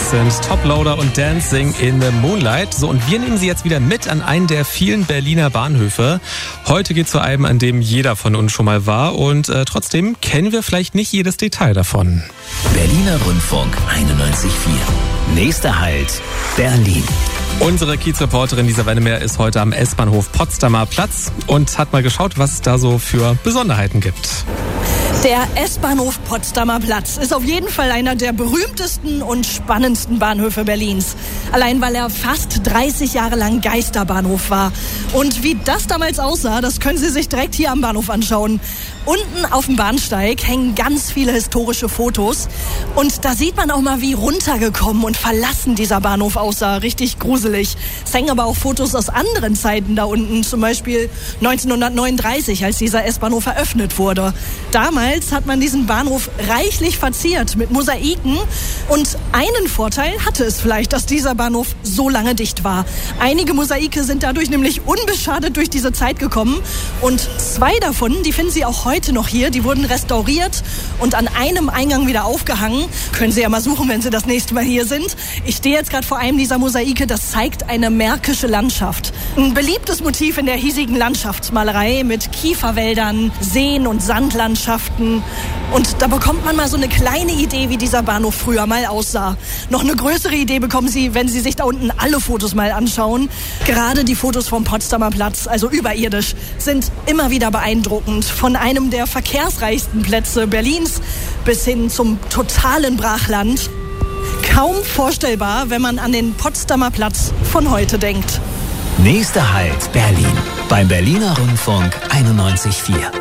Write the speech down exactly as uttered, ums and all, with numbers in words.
Das sind Toploader und Dancing in the Moonlight. So, und wir nehmen Sie jetzt wieder mit an einen der vielen Berliner Bahnhöfe. Heute geht es zu einem, an dem jeder von uns schon mal war. Und äh, trotzdem kennen wir vielleicht nicht jedes Detail davon. Berliner Rundfunk einundneunzig Komma vier. Nächster Halt, Berlin. Unsere Kiezreporterin Lisa Wennemer ist heute am S-Bahnhof Potsdamer Platz und hat mal geschaut, was es da so für Besonderheiten gibt. Der S-Bahnhof Potsdamer Platz ist auf jeden Fall einer der berühmtesten und spannendsten Bahnhöfe Berlins. Allein weil er fast dreißig Jahre lang Geisterbahnhof war. Und wie das damals aussah, das können Sie sich direkt hier am Bahnhof anschauen. Unten auf dem Bahnsteig hängen ganz viele historische Fotos. Und da sieht man auch mal, wie runtergekommen und verlassen dieser Bahnhof aussah. Richtig gruselig. Es hängen aber auch Fotos aus anderen Zeiten da unten. Zum Beispiel neunzehnhundertneununddreißig, als dieser S-Bahnhof eröffnet wurde. Damals hat man diesen Bahnhof reichlich verziert mit Mosaiken. Und einen Vorteil hatte es vielleicht, dass dieser Bahnhof so lange dicht war. Einige Mosaike sind dadurch nämlich unbeschadet durch diese Zeit gekommen. Und zwei davon, die finden Sie auch heute noch hier. Die wurden restauriert und an einem Eingang wieder aufgehangen. Können Sie ja mal suchen, wenn Sie das nächste Mal hier sind. Ich stehe jetzt gerade vor einem dieser Mosaike. Das zeigt eine märkische Landschaft. Ein beliebtes Motiv in der hiesigen Landschaftsmalerei mit Kieferwäldern, Seen und Sandlandschaften. Und da bekommt man mal so eine kleine Idee, wie dieser Bahnhof früher mal aussah. Noch eine größere Idee bekommen Sie, wenn Sie sich da unten alle Fotos mal anschauen. Gerade die Fotos vom Potsdamer Platz, also überirdisch, sind immer wieder beeindruckend. Von einem der verkehrsreichsten Plätze Berlins bis hin zum totalen Brachland. Kaum vorstellbar, wenn man an den Potsdamer Platz von heute denkt. Nächster Halt, Berlin. Beim Berliner Rundfunk einundneunzig Komma vier.